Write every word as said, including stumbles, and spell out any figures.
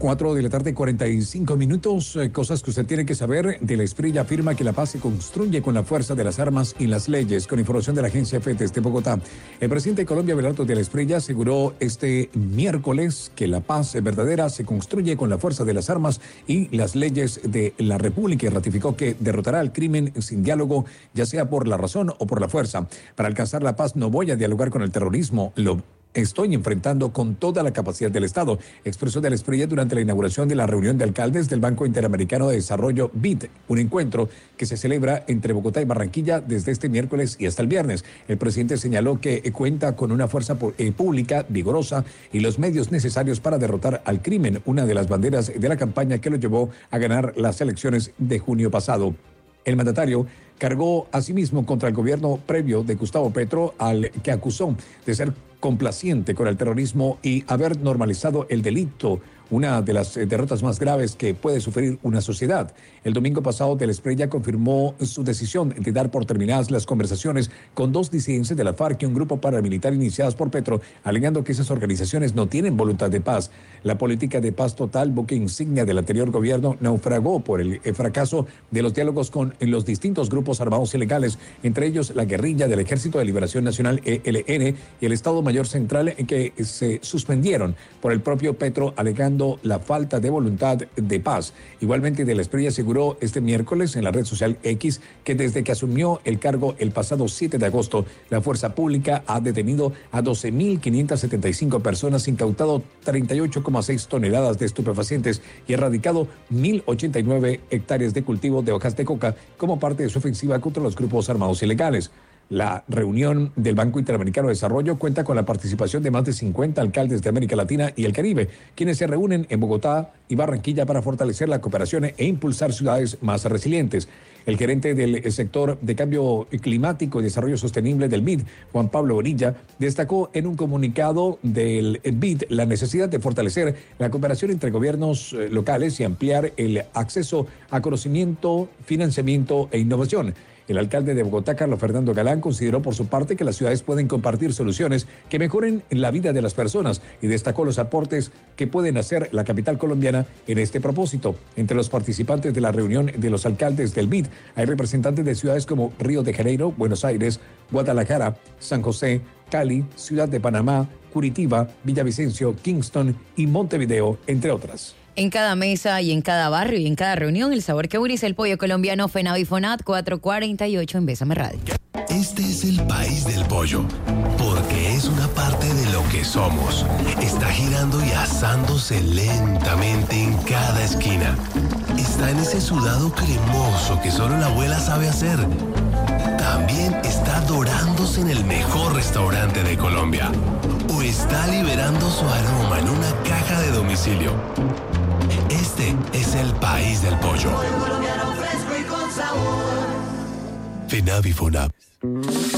cuatro de la tarde, cuarenta y cinco minutos. Eh, cosas que usted tiene que saber. De la Espriella afirma que la paz se construye con la fuerza de las armas y las leyes. Con información de la agencia F E desde Bogotá. El presidente de Colombia, Abelardo de la Espriella, aseguró este miércoles que la paz verdadera se construye con la fuerza de las armas y las leyes de la República, y ratificó que derrotará al crimen sin diálogo, ya sea por la razón o por la fuerza. Para alcanzar la paz no voy a dialogar con el terrorismo, lo estoy enfrentando con toda la capacidad del Estado, expresó de la Espriella durante la inauguración de la reunión de alcaldes del Banco Interamericano de Desarrollo B I D, un encuentro que se celebra entre Bogotá y Barranquilla desde este miércoles y hasta el viernes. El presidente señaló que cuenta con una fuerza pública vigorosa y los medios necesarios para derrotar al crimen, una de las banderas de la campaña que lo llevó a ganar las elecciones de junio pasado. El mandatario cargó asimismo contra el gobierno previo de Gustavo Petro, al que acusó de ser complaciente con el terrorismo y haber normalizado el delito, una de las derrotas más graves que puede sufrir una sociedad. El domingo pasado, de la Espriella confirmó su decisión de dar por terminadas las conversaciones con dos disidencias de la FARC y un grupo paramilitar iniciadas por Petro, alegando que esas organizaciones no tienen voluntad de paz. La política de paz total, buque insignia del anterior gobierno, naufragó por el fracaso de los diálogos con los distintos grupos armados ilegales, entre ellos la guerrilla del Ejército de Liberación Nacional, E L N, y el Estado Mayor Central, que se suspendieron por el propio Petro, alegando la falta de voluntad de paz. Igualmente, de la Espriella aseguró este miércoles en la red social X que desde que asumió el cargo el pasado siete de agosto, la fuerza pública ha detenido a doce mil quinientas setenta y cinco personas, incautado treinta y ocho coma seis toneladas de estupefacientes y erradicado mil ochenta y nueve hectáreas de cultivo de hojas de coca como parte de su ofensiva contra los grupos armados ilegales. La reunión del Banco Interamericano de Desarrollo cuenta con la participación de más de cincuenta alcaldes de América Latina y el Caribe, quienes se reúnen en Bogotá y Barranquilla para fortalecer la cooperación e impulsar ciudades más resilientes. El gerente del sector de cambio climático y desarrollo sostenible del B I D, Juan Pablo Orilla, destacó en un comunicado del B I D la necesidad de fortalecer la cooperación entre gobiernos locales y ampliar el acceso a conocimiento, financiamiento e innovación. El alcalde de Bogotá, Carlos Fernando Galán, consideró por su parte que las ciudades pueden compartir soluciones que mejoren la vida de las personas y destacó los aportes que pueden hacer la capital colombiana en este propósito. Entre los participantes de la reunión de los alcaldes del B I D hay representantes de ciudades como Río de Janeiro, Buenos Aires, Guadalajara, San José, Cali, Ciudad de Panamá, Curitiba, Villavicencio, Kingston y Montevideo, entre otras. En cada mesa y en cada barrio y en cada reunión, el sabor que une es el pollo colombiano. FENAVI FONAT cuatrocientos cuarenta y ocho en Bésame Radio. Este es el país del pollo, porque es una parte de lo que somos. Está girando y asándose lentamente en cada esquina. Está en ese sudado cremoso que solo la abuela sabe hacer. También está dorándose en el mejor restaurante de Colombia. O está liberando su aroma en una caja de domicilio. Este es el país del pollo. Pollo colombiano fresco y con sabor. FENAVI FONAP.